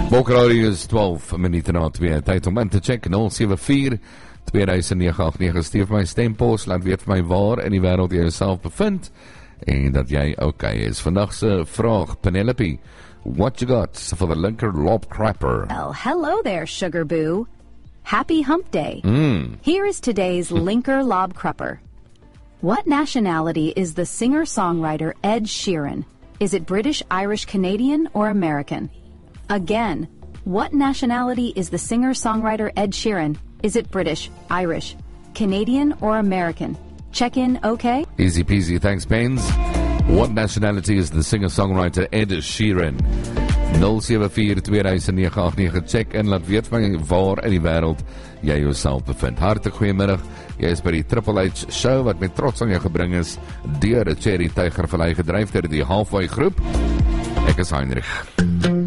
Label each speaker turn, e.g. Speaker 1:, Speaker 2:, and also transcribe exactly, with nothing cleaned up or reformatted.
Speaker 1: Bokradio is twaalf minute na twee. Tyd om in te check. nul sewe vier twee nege agt nege. Stuur vir my stempos. Laat weet vir my waar in die wêreld jy jouself bevind en dat jy okay is. Vandag se vraag, Penelope, what you got for the Linker Lob Crapper?
Speaker 2: Well, hello there, Sugar Boo. Happy Hump Day.
Speaker 1: Mm.
Speaker 2: Here is today's Linker Lob Crupper. What nationality is the singer-songwriter Ed Sheeran? Is it British, Irish, Canadian, or American? Again, what nationality is the singer-songwriter Ed Sheeran? Is it British, Irish, Canadian, or American? Check in, okay?
Speaker 1: Easy peasy, thanks, Pens. What nationality is the singer-songwriter Ed Sheeran? nul sewe vier twee nege agt nege. Check in, laat weet van waar in die wêreld jy jouself bevind. Hartlik goeiemiddag. Jy is by die Triple H show wat met trots aan jou gebring is deur 'n Cherry Tiger Vallei gedryf deur die Halfway groep. Ek is Heinrich.